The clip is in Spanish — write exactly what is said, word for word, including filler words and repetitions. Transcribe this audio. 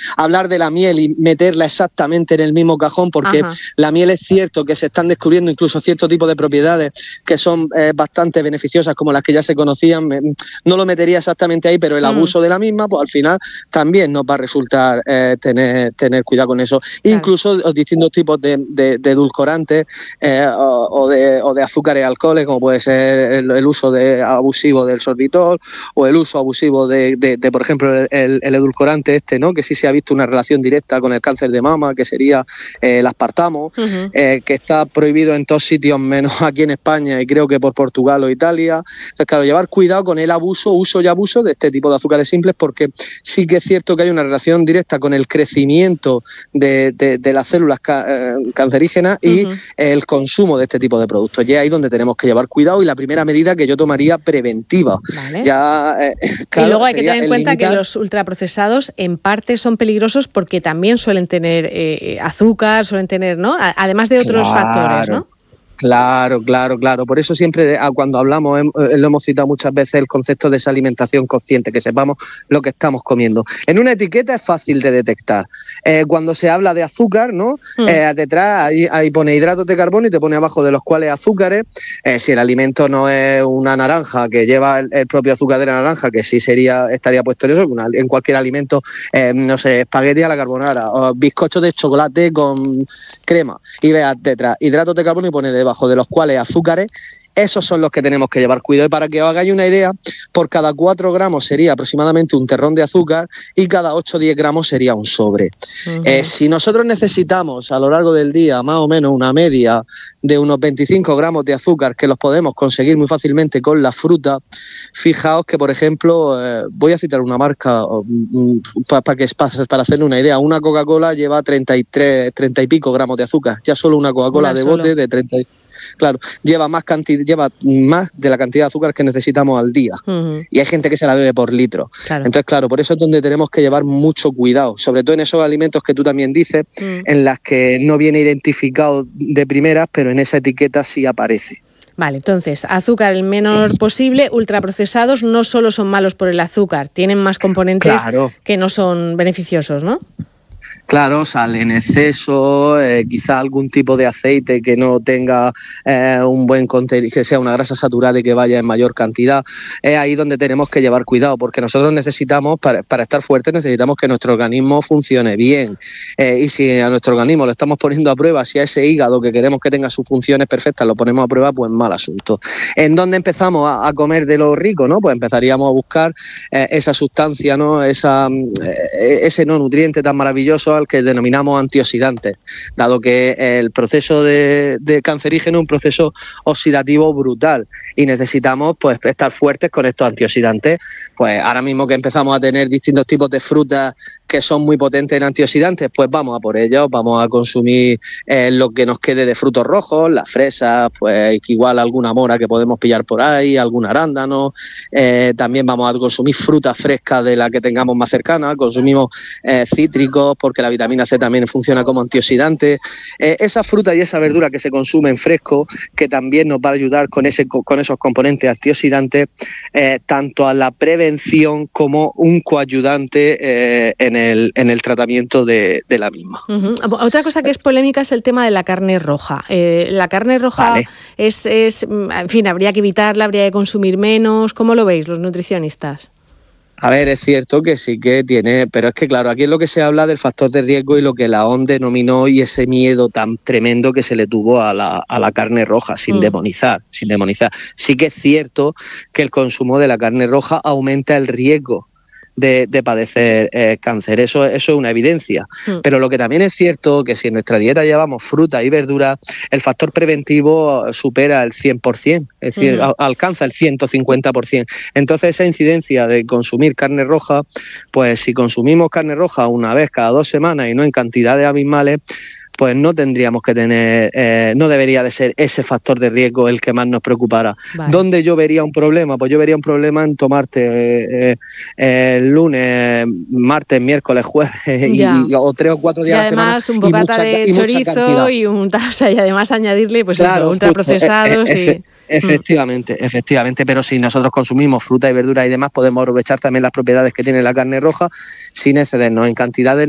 hablar de la miel y meterla exactamente en el mismo cajón, porque Ajá. la miel es cierto que se están descubriendo incluso cierto tipo de propiedades que son eh, bastante beneficiosas, como las que ya se conocían. No lo metería exactamente ahí, pero el abuso mm. de la misma, pues al final también nos va a resultar eh, tener, tener cuidado con eso. Claro. Incluso los distintos tipos de, de, de edulcorantes eh, o, o, de, o de azúcares y alcoholes, como puede ser el, el uso de, abusivo del sorbitol o el uso abusivo de, de, de por ejemplo, el, el edulcorante este, ¿no? Que sí se ha visto una relación directa con el cáncer de mama, que sería eh, el aspartamo, uh-huh. eh, que está prohibido en todos sitios menos aquí en España y creo que por Portugal o Italia. Entonces, claro, llevar cuidado con el abuso, uso y abuso de este tipo de azúcares simples, porque sí que es cierto que hay una relación directa con el crecimiento de, de, de las células ca- eh, cancerígenas y uh-huh. el consumo de este tipo de productos. Y es ahí donde tenemos que llevar cuidado y la primera medida que yo tomaría preventiva. Vale. Ya, eh, claro, y luego hay que tener en cuenta limitar... que los ultraprocesados en parte son peligrosos porque también suelen tener eh, azúcar, suelen tener, ¿no? Además de otros claro. factores, ¿no? Claro, claro, claro. Por eso siempre cuando hablamos, eh, lo hemos citado muchas veces, el concepto de esa alimentación consciente, que sepamos lo que estamos comiendo. En una etiqueta es fácil de detectar. Eh, cuando se habla de azúcar, ¿no? Mm. Eh, detrás ahí, ahí pone hidratos de carbono y te pone abajo de los cuales azúcares. Eh, si el alimento no es una naranja que lleva el, el propio azúcar de la naranja, que sí sería estaría puesto en eso, una, en cualquier alimento, eh, no sé, espagueti a la carbonara o bizcochos de chocolate con crema. Y veas detrás hidratos de carbono y pone debajo de los cuales azúcares, esos son los que tenemos que llevar cuidado. Y para que os hagáis una idea, por cada cuatro gramos sería aproximadamente un terrón de azúcar y cada ocho o diez gramos sería un sobre. Uh-huh. Eh, si nosotros necesitamos a lo largo del día más o menos una media de unos veinticinco gramos de azúcar, que los podemos conseguir muy fácilmente con la fruta, fijaos que, por ejemplo, eh, voy a citar una marca um, para, para, que, para, para hacerle una idea. Una Coca-Cola lleva treinta y tres, treinta y pico gramos de azúcar. Ya solo una Coca-Cola una de solo. bote de treinta. Claro, lleva más cantidad, lleva más de la cantidad de azúcar que necesitamos al día. Uh-huh. Y hay gente que se la bebe por litro. Claro. Entonces, claro, por eso es donde tenemos que llevar mucho cuidado, sobre todo en esos alimentos que tú también dices, uh-huh. en las que no viene identificado de primeras, pero en esa etiqueta sí aparece. Vale, entonces, azúcar el menor posible, ultraprocesados no solo son malos por el azúcar, tienen más componentes claro. que no son beneficiosos, ¿no? Claro, sal en exceso, eh, quizá algún tipo de aceite que no tenga eh, un buen contenido, que sea una grasa saturada y que vaya en mayor cantidad. Es ahí donde tenemos que llevar cuidado, porque nosotros necesitamos, para, para estar fuertes, necesitamos que nuestro organismo funcione bien. Eh, y si a nuestro organismo lo estamos poniendo a prueba, si a ese hígado que queremos que tenga sus funciones perfectas lo ponemos a prueba, pues mal asunto. ¿En dónde empezamos a, a comer de lo rico, no? Pues empezaríamos a buscar eh, esa sustancia, ¿no? Esa, eh, ese no nutriente tan maravilloso al que denominamos antioxidantes, dado que el proceso de, de cancerígeno es un proceso oxidativo brutal y necesitamos pues estar fuertes con estos antioxidantes. Pues ahora mismo que empezamos a tener distintos tipos de frutas que son muy potentes en antioxidantes, pues vamos a por ellos, vamos a consumir eh, lo que nos quede de frutos rojos, las fresas, pues igual alguna mora que podemos pillar por ahí, algún arándano, eh, también vamos a consumir frutas frescas de la que tengamos más cercana, consumimos eh, cítricos porque la vitamina C también funciona como antioxidante. Eh, esa fruta y esa verdura que se consumen fresco, que también nos va a ayudar con, ese, con esos componentes antioxidantes, eh, tanto a la prevención como un coayudante eh, en El, en el tratamiento de, de la misma. Uh-huh. Otra cosa que es polémica es el tema de la carne roja. Eh, la carne roja vale. es, es, en fin, habría que evitarla, habría que consumir menos. ¿Cómo lo veis los nutricionistas? A ver, es cierto que sí que tiene, pero es que claro, aquí es lo que se habla del factor de riesgo y lo que la O M S denominó y ese miedo tan tremendo que se le tuvo a la, a la carne roja, sin mm. demonizar, sin demonizar. Sí que es cierto que el consumo de la carne roja aumenta el riesgo De, de padecer eh, cáncer, eso, eso es una evidencia. Mm. Pero lo que también es cierto que si en nuestra dieta llevamos fruta y verdura, el factor preventivo supera el cien por ciento, es decir, mm. a, alcanza el ciento cincuenta por ciento. Entonces esa incidencia de consumir carne roja, pues si consumimos carne roja una vez cada dos semanas y no en cantidades abismales, pues no tendríamos que tener, eh, no debería de ser ese factor de riesgo el que más nos preocupara. Vale. ¿Dónde yo vería un problema? Pues yo vería un problema en tomarte eh, eh, el lunes, martes, miércoles, jueves y, y, o tres o cuatro días a la semana. Y además un bocata de y chorizo y, un, o sea, y además añadirle pues claro, eso, ultraprocesados. Justo, e, e, y... Efectivamente, mm. efectivamente, pero si nosotros consumimos fruta y verdura y demás, podemos aprovechar también las propiedades que tiene la carne roja sin excedernos en cantidades